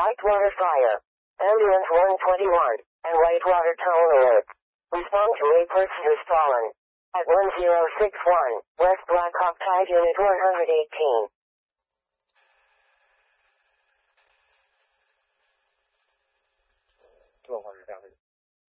Whitewater fire. Ambulance 121, and Whitewater toll alert. Respond to a person who's fallen. At 1061, West Blackhawk Tide Unit 118.